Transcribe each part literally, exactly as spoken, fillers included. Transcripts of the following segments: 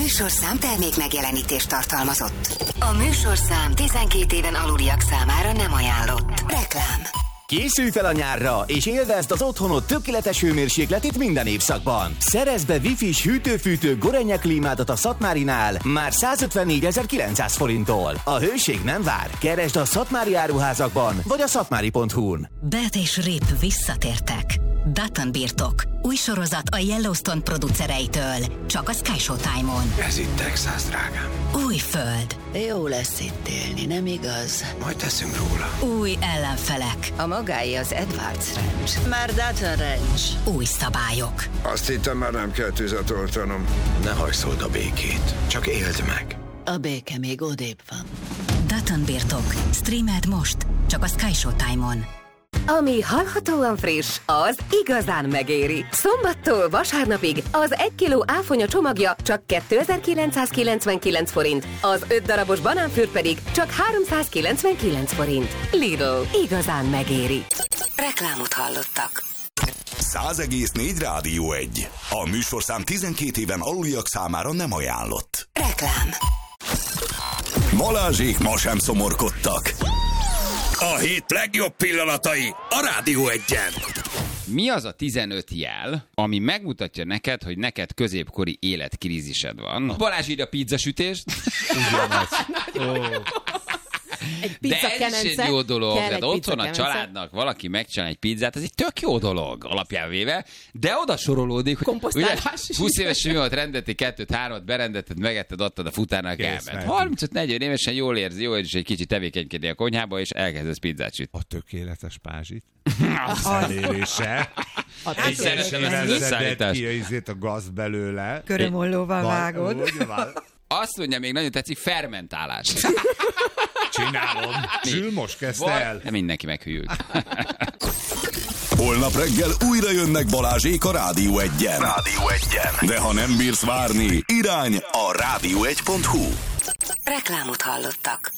műsorszám termék megjelenítést tartalmazott. A műsorszám tizenkét éven aluliak számára nem ajánlott. Reklám. Készülj fel a nyárra, és élvezd az otthonod tökéletes hőmérsékletét minden évszakban. Szerezd be Wi-Fi-s hűtő-fűtő Gorenje klímádat a Szatmárinál már százötvennégyezer-kilencszáz forinttól. A hőség nem vár. Keresd a Szatmári áruházakban, vagy a szatmári pont hu-n. Bet és Rip visszatértek. Dutton birtok. Új sorozat a Yellowstone producereitől. Csak a Sky Showtime-on. Ez itt Texas, drágám. Új föld. Jó lesz itt élni, nem igaz? Majd teszünk róla. Új ellenfelek. A magáé az Edwards Ranch. Már Dutton Ranch. Új szabályok. Azt hittem, már nem kell tüzet oltanom. Ne hajszold a békét, csak éld meg. A béke még odébb van. Dutton birtok. Streamed most. Csak a Sky Showtime-on. Ami hallhatóan friss, az igazán megéri. Szombattól vasárnapig az egy kiló áfonya csomagja csak kétezer-kilencszázkilencvenkilenc forint, az öt darabos banánfürt pedig csak háromszázkilencvenkilenc forint. Lidl, igazán megéri. Reklámot hallottak. száz egész négy Rádió egy. A műsorszám tizenkét éven aluliak számára nem ajánlott. Reklám. Balázsék ma sem szomorkodtak. A hét legjobb pillanatai a Rádió egyen. Mi az a tizenöt jel, ami megmutatja neked, hogy neked középkori életkrízised van? Balázs írja pizzasütést. Egy de ez is egy jó dolog, de otthon a családnak valaki megcsinál egy pizzát, ez egy tök jó dolog alapján véve, de oda sorolódik, hogy ugye, húsz évesen mi volt, rendelti kettőt, hármat, berendetted, megetted, adtad a futárnak, elment. harmincöt-negyven évesen jól érzi, jól érzi, egy kicsit tevékenykedni a konyhába, és elkezdesz pizzát sütni. A tökéletes pázsit. Az elérése. Egy szeresen az összeállítás. Ki a gaz belőle. Körömollóval vágod. Azt mondja, még nagyon tetszik, fermentálás. Csinálom. Zsül most kezdte el. De mindenki meghűlt. Holnap reggel újra jönnek Balázsék a Rádió egyen. Rádió egyen. De ha nem bírsz várni, irány a rádió egy pont hu. Reklámot hallottak.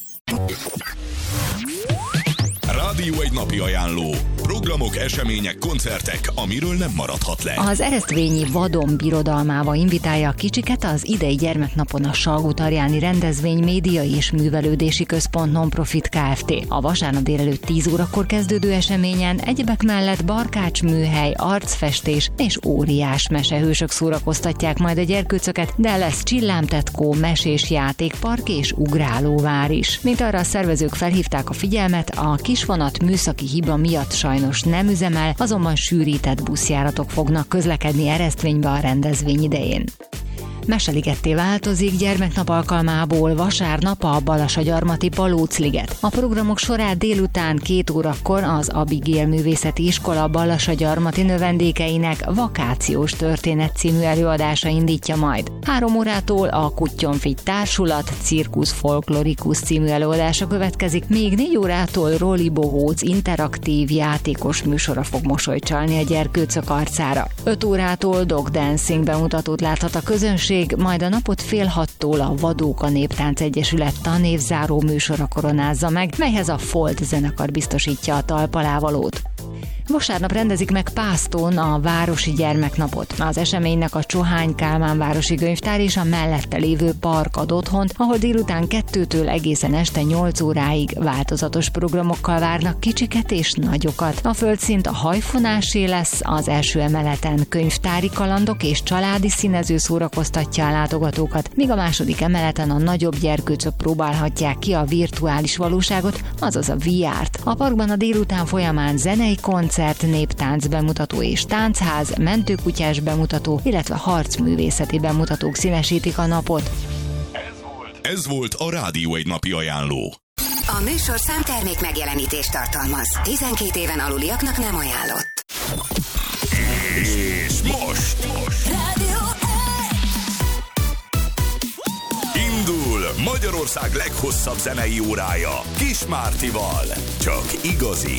Rádió egy napi ajánló. Programok, események, koncertek, amiről nem maradhat le. Az Eresztvényi Vadon birodalmába invitálja a kicsiket az idei gyermeknapon a Salgótarjáni Rendezvény Médiai és Művelődési Központ Nonprofit Kft. A vasárnap délelőtt tíz órakor kezdődő eseményen egyebek mellett barkácsműhely, arcfestés és óriás mesehősök szórakoztatják majd a gyerkőcöket, de lesz csillámtetkó, mesés játékpark és ugrálóvár is. Mint arra a szervezők felhívták a figyelmet, a kisvonat műszaki hiba miatt sajnos nem üzemel, azonban sűrített buszjáratok fognak közlekedni Eresztvénybe a rendezvény idején. Meseligetté változik gyermeknap alkalmából vasárnap a Balassagyarmati Palócliget. A programok során délután két órakor az Abigail Művészeti Iskola Balassagyarmati növendékeinek Vakációs történet című előadása indítja majd. Három órától a Kutyonfigy Társulat Cirkusz Folklorikus című előadása következik, még négy órától Rolli Bohóc interaktív játékos műsora fog mosolyt csalni a gyerkőcök arcára. öt órától Dog Dancing bemutatót láthat a közönség, majd a napot fél hattól a Vadóka Néptánc Egyesület tanévzáró műsora koronázza meg, melyhez a Folt zenekar biztosítja a talpalávalót. Vasárnap rendezik meg Pászton a Városi Gyermeknapot. Az eseménynek a Csohány Kálmán Városi Könyvtár és a mellette lévő park ad otthont, ahol délután kettőtől egészen este nyolc óráig változatos programokkal várnak kicsiket és nagyokat. A földszint a hajfonásé lesz, az első emeleten könyvtári kalandok és családi színező szórakoztatja a látogatókat, míg a második emeleten a nagyobb gyerkőcök próbálhatják ki a virtuális valóságot, azaz a vé er-t. A parkban a délután folyamán zenei koncert, néptánc bemutató és táncház, mentőkutyás bemutató, illetve harcművészeti bemutatók színesítik a napot. Ez volt, Ez volt a Rádió egy napi ajánló. A műsorszám termék megjelenítést tartalmaz. tizenkét éven aluliaknak nem ajánlott. És most, most. Rádió Indul Magyarország leghosszabb zenei órája Kis Mártival. Csak igazi